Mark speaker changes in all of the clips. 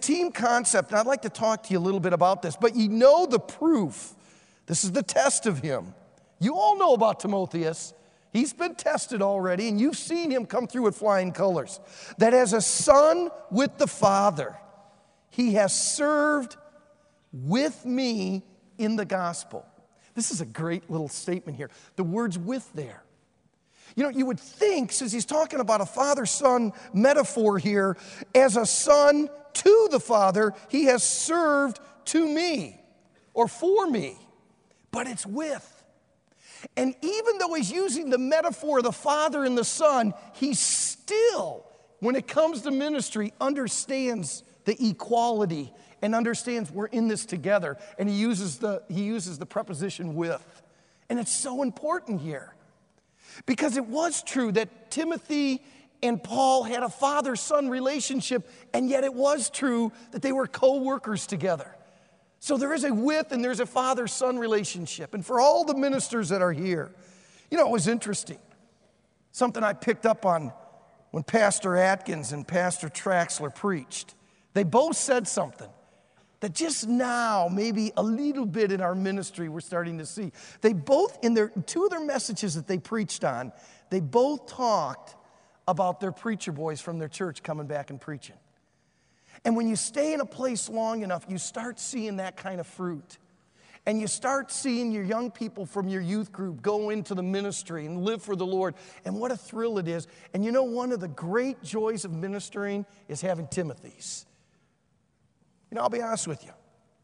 Speaker 1: team concept, and I'd like to talk to you a little bit about this, but you know the proof. This is the test of him. You all know about Timotheus. He's been tested already, and you've seen him come through with flying colors. That as a son with the Father, he has served with me in the gospel. This is a great little statement here. The word's with there. You know, you would think, since he's talking about a father-son metaphor here, as a son to the Father, he has served to me or for me. But it's with. And even though he's using the metaphor of the Father and the Son, he still, when it comes to ministry, understands the equality and understands we're in this together. And he uses the preposition with. And it's so important here. Because it was true that Timothy and Paul had a father-son relationship, and yet it was true that they were co-workers together. So there is a with and there's a father-son relationship. And for all the ministers that are here, you know, it was interesting. Something I picked up on when Pastor Atkins and Pastor Traxler preached. They both said something that just now, maybe a little bit in our ministry, we're starting to see. They both, in two of their messages that they preached on, they both talked about their preacher boys from their church coming back and preaching. And when you stay in a place long enough, you start seeing that kind of fruit. And you start seeing your young people from your youth group go into the ministry and live for the Lord. And what a thrill it is. And you know, one of the great joys of ministering is having Timothys. You know, I'll be honest with you.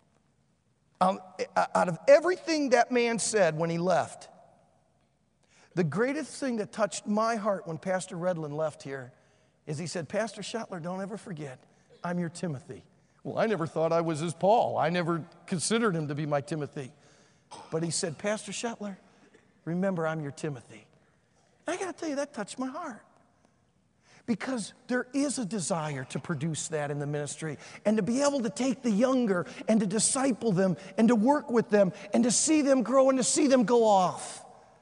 Speaker 1: Out of everything that man said when he left, the greatest thing that touched my heart when Pastor Redlin left here is he said, Pastor Schottler, don't ever forget, I'm your Timothy. Well, I never thought I was his Paul. I never considered him to be my Timothy. But he said, Pastor Schottler, remember, I'm your Timothy. I got to tell you, that touched my heart. Because there is a desire to produce that in the ministry and to be able to take the younger and to disciple them and to work with them and to see them grow and to see them go off.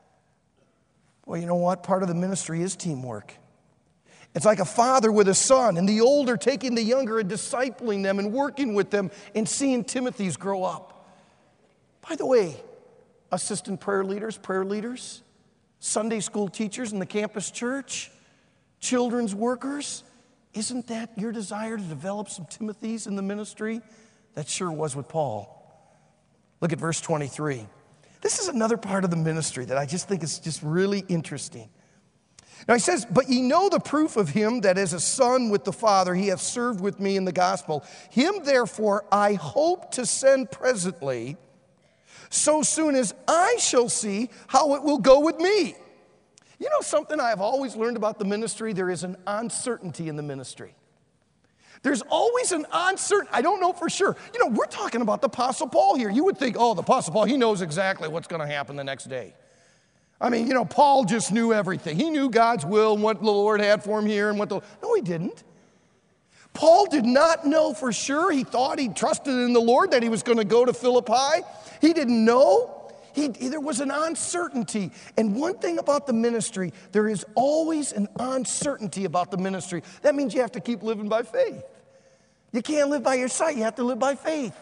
Speaker 1: Well, you know what? Part of the ministry is teamwork. It's like a father with a son, and the older taking the younger and discipling them and working with them and seeing Timothy's grow up. By the way, assistant prayer leaders, Sunday school teachers in the campus church, children's workers, isn't that your desire to develop some Timothys in the ministry? That sure was with Paul. Look at verse 23. This is another part of the ministry that I just think is just really interesting. Now he says, but ye know the proof of him that as a son with the Father he hath served with me in the gospel. Him therefore I hope to send presently, so soon as I shall see how it will go with me. You know something I have always learned about the ministry? There is an uncertainty in the ministry. There's always an uncertainty. I don't know for sure. You know, we're talking about the Apostle Paul here. You would think, oh, the Apostle Paul, he knows exactly what's going to happen the next day. I mean, you know, Paul just knew everything. He knew God's will and what the Lord had for him here and what the... No, he didn't. Paul did not know for sure. He thought he trusted in the Lord that he was going to go to Philippi. He didn't know. There was an uncertainty. And one thing about the ministry, there is always an uncertainty about the ministry. That means you have to keep living by faith. You can't live by your sight. You have to live by faith.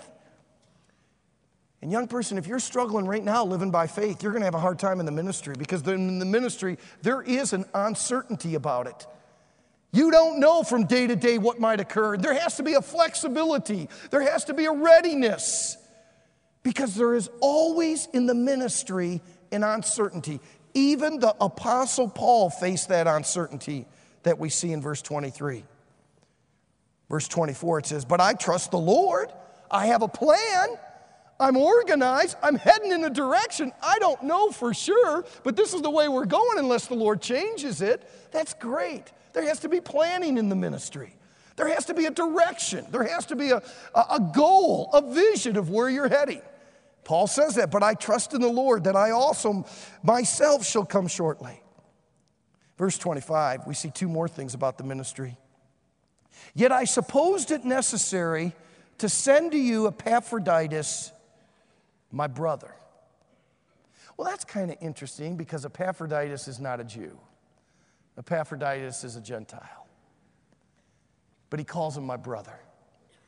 Speaker 1: And young person, if you're struggling right now living by faith, you're going to have a hard time in the ministry because in the ministry, there is an uncertainty about it. You don't know from day to day what might occur. There has to be a flexibility. There has to be a readiness because there is always in the ministry an uncertainty. Even the Apostle Paul faced that uncertainty that we see in verse 23. Verse 24, it says, but I trust the Lord. I have a plan. I'm organized. I'm heading in a direction. I don't know for sure, but this is the way we're going unless the Lord changes it. That's great. There has to be planning in the ministry. There has to be a direction. There has to be a goal, a vision of where you're heading. Paul says that, but I trust in the Lord that I also myself shall come shortly. Verse 25, we see two more things about the ministry. Yet I supposed it necessary to send to you Epaphroditus, my brother. Well, that's kind of interesting because Epaphroditus is not a Jew. Epaphroditus is a Gentile. But he calls him my brother.